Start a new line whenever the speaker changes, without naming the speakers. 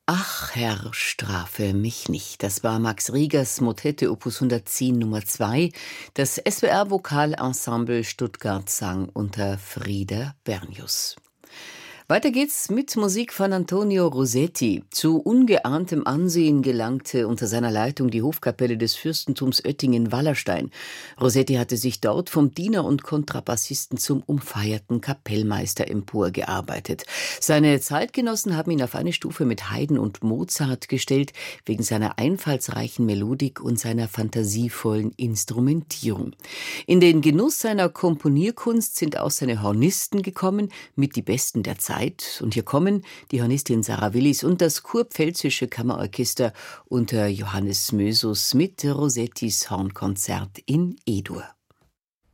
Ach Herr, strafe mich nicht. Das war Max Riegers Motette Opus 110 Nummer 2. Das SWR Vokalensemble Stuttgart sang unter Frieder Bernius. Weiter geht's mit Musik von Antonio Rosetti. Zu ungeahntem Ansehen gelangte unter seiner Leitung die Hofkapelle des Fürstentums Oettingen-Wallerstein. Rosetti hatte sich dort vom Diener und Kontrabassisten zum umfeierten Kapellmeister emporgearbeitet. Seine Zeitgenossen haben ihn auf eine Stufe mit Haydn und Mozart gestellt, wegen seiner einfallsreichen Melodik und seiner fantasievollen Instrumentierung. In den Genuss seiner Komponierkunst sind auch seine Hornisten gekommen, mit die Besten der Zeit. Und hier kommen die Hornistin Sarah Willis und das Kurpfälzische Kammerorchester unter Johannes Mösus mit Rosettis Hornkonzert in E-Dur.